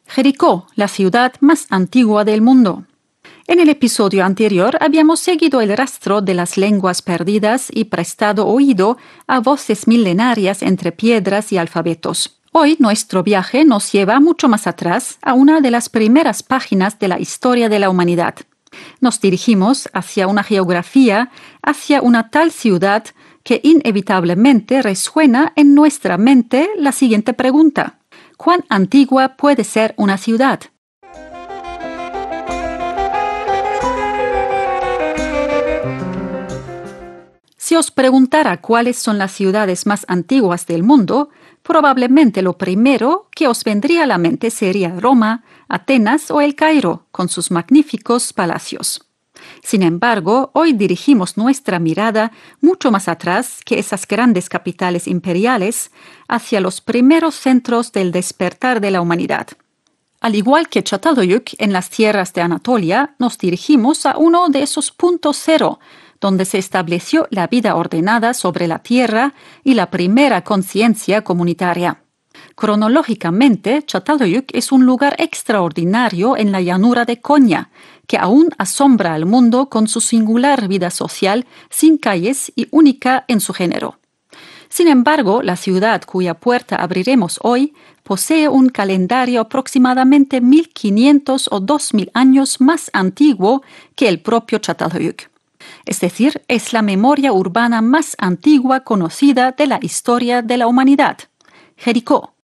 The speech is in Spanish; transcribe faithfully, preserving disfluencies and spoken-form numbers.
Jericó, la ciudad más antigua del mundo. En el episodio anterior habíamos seguido el rastro de las lenguas perdidas y prestado oído a voces milenarias entre piedras y alfabetos. Hoy nuestro viaje nos lleva mucho más atrás, a una de las primeras páginas de la historia de la humanidad. Nos dirigimos hacia una geografía, hacia una tal ciudad que inevitablemente resuena en nuestra mente la siguiente pregunta: ¿cuán antigua puede ser una ciudad? Si os preguntara cuáles son las ciudades más antiguas del mundo, probablemente lo primero que os vendría a la mente sería Roma, Atenas o El Cairo, con sus magníficos palacios. Sin embargo, hoy dirigimos nuestra mirada mucho más atrás que esas grandes capitales imperiales, hacia los primeros centros del despertar de la humanidad. Al igual que Çatalhöyük en las tierras de Anatolia, nos dirigimos a uno de esos puntos cero, donde se estableció la vida ordenada sobre la tierra y la primera conciencia comunitaria. Cronológicamente, Çatalhöyük es un lugar extraordinario en la llanura de Konya, que aún asombra al mundo con su singular vida social, sin calles y única en su género. Sin embargo, la ciudad cuya puerta abriremos hoy posee un calendario aproximadamente mil quinientos o dos mil años más antiguo que el propio Çatalhöyük. Es decir, es la memoria urbana más antigua conocida de la historia de la humanidad. Jericó.